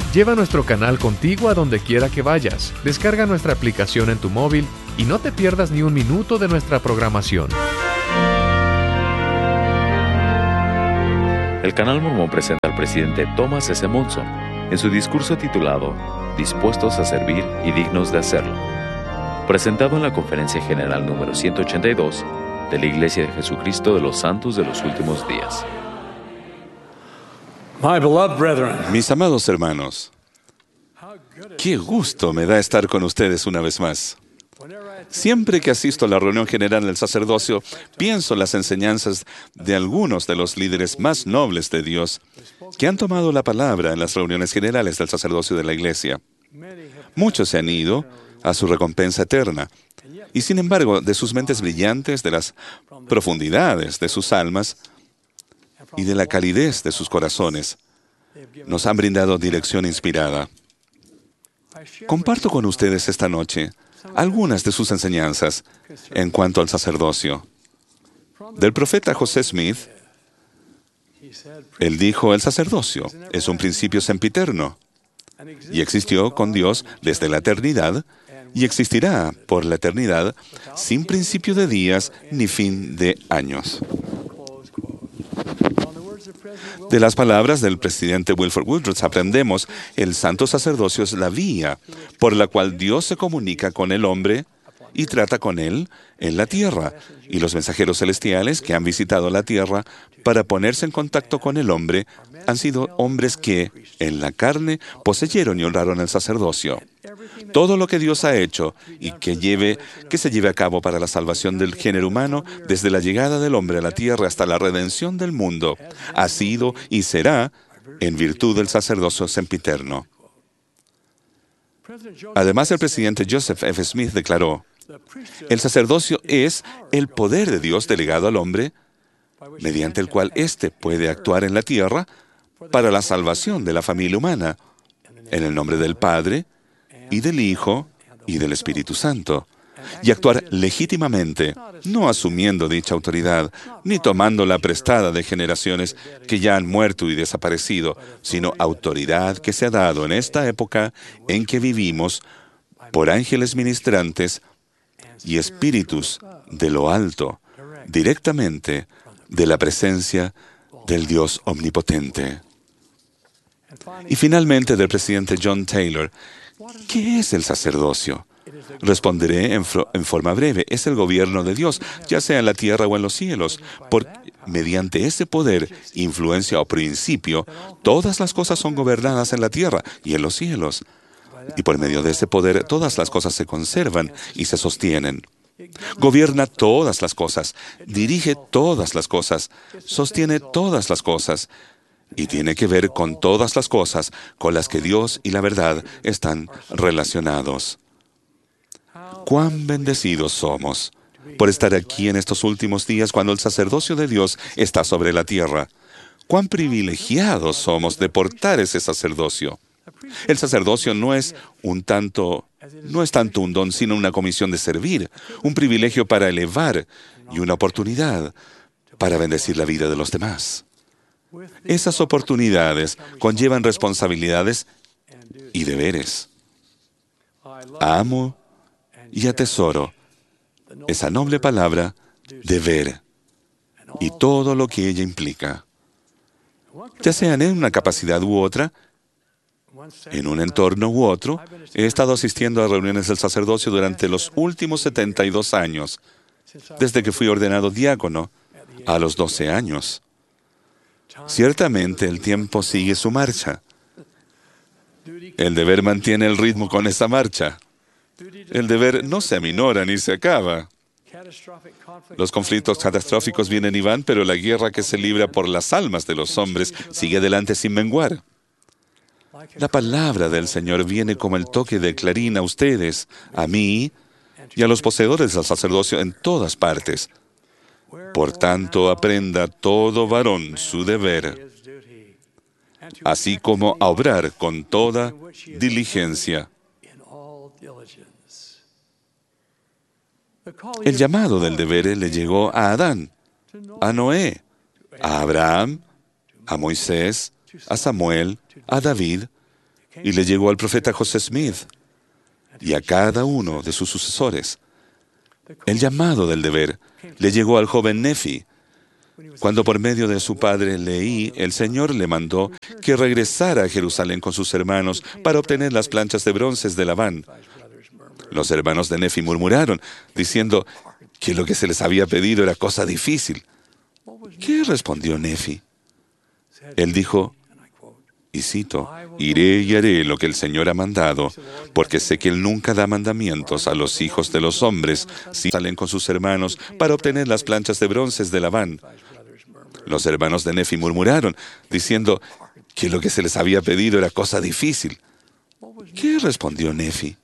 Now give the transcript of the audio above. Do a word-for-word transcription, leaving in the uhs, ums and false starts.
Lleva nuestro canal contigo a donde quiera que vayas. Descarga nuestra aplicación en tu móvil y no te pierdas ni un minuto de nuestra programación. El Canal Mormón presenta al presidente Thomas S. Monson en su discurso titulado Dispuestos a servir y dignos de hacerlo, presentado en la Conferencia General número ciento ochenta y dos de la Iglesia de Jesucristo de los Santos de los Últimos Días. Mis amados hermanos, qué gusto me da estar con ustedes una vez más. Siempre que asisto a la reunión general del sacerdocio, pienso en las enseñanzas de algunos de los líderes más nobles de Dios que han tomado la palabra en las reuniones generales del sacerdocio de la Iglesia. Muchos se han ido a su recompensa eterna, y sin embargo, de sus mentes brillantes, de las profundidades de sus almas y de la calidez de sus corazones, nos han brindado dirección inspirada. Comparto con ustedes esta noche algunas de sus enseñanzas en cuanto al sacerdocio. Del profeta José Smith, él dijo: el sacerdocio es un principio sempiterno y existió con Dios desde la eternidad y existirá por la eternidad sin principio de días ni fin de años. De las palabras del presidente Wilford Woodruff aprendemos: el santo sacerdocio es la vía por la cual Dios se comunica con el hombre y trata con él en la tierra, y los mensajeros celestiales que han visitado la tierra para ponerse en contacto con el hombre han sido hombres que, en la carne, poseyeron y honraron el sacerdocio. Todo lo que Dios ha hecho y que, lleve, que se lleve a cabo para la salvación del género humano, desde la llegada del hombre a la tierra hasta la redención del mundo, ha sido y será en virtud del sacerdocio sempiterno. Además, el presidente Joseph F. Smith declaró: el sacerdocio es el poder de Dios delegado al hombre, mediante el cual éste puede actuar en la tierra para la salvación de la familia humana, en el nombre del Padre, y del Hijo, y del Espíritu Santo, y actuar legítimamente, no asumiendo dicha autoridad, ni tomándola prestada de generaciones que ya han muerto y desaparecido, sino autoridad que se ha dado en esta época en que vivimos por ángeles ministrantes y espíritus de lo alto, directamente de la presencia del Dios omnipotente. Y finalmente, del presidente John Taylor: ¿qué es el sacerdocio? Responderé en, en forma breve: es el gobierno de Dios, ya sea en la tierra o en los cielos. Por, mediante ese poder, influencia o principio, todas las cosas son gobernadas en la tierra y en los cielos. Y por medio de ese poder, todas las cosas se conservan y se sostienen. Gobierna todas las cosas, dirige todas las cosas, sostiene todas las cosas, y tiene que ver con todas las cosas con las que Dios y la verdad están relacionados. ¡Cuán bendecidos somos por estar aquí en estos últimos días cuando el sacerdocio de Dios está sobre la tierra! ¡Cuán privilegiados somos de portar ese sacerdocio! El sacerdocio no es un tanto, no es tanto un don, sino una comisión de servir, un privilegio para elevar y una oportunidad para bendecir la vida de los demás. Esas oportunidades conllevan responsabilidades y deberes. Amo y atesoro esa noble palabra, deber, y todo lo que ella implica. Ya sean en una capacidad u otra, en un entorno u otro, he estado asistiendo a reuniones del sacerdocio durante los últimos setenta y dos años, desde que fui ordenado diácono a los doce años. Ciertamente el tiempo sigue su marcha. El deber mantiene el ritmo con esa marcha. El deber no se aminora ni se acaba. Los conflictos catastróficos vienen y van, pero la guerra que se libra por las almas de los hombres sigue adelante sin menguar. La palabra del Señor viene como el toque de clarín a ustedes, a mí y a los poseedores del sacerdocio en todas partes. Por tanto, aprenda todo varón su deber, así como a obrar con toda diligencia. El llamado del deber le llegó a Adán, a Noé, a Abraham, a Moisés, a Samuel, a David y le llegó al profeta José Smith y a cada uno de sus sucesores. El llamado del deber le llegó al joven Nefi. Cuando por medio de su padre Leí, el Señor le mandó que regresara a Jerusalén con sus hermanos para obtener las planchas de bronce de Labán. Los hermanos de Nefi murmuraron, diciendo que lo que se les había pedido era cosa difícil. ¿Qué respondió Nefi? Él dijo, y cito, «Iré y haré lo que el Señor ha mandado, porque sé que Él nunca da mandamientos a los hijos de los hombres si salen con sus hermanos para obtener las planchas de bronce de Labán». Los hermanos de Nefi murmuraron, diciendo que lo que se les había pedido era cosa difícil. ¿Qué respondió Nefi?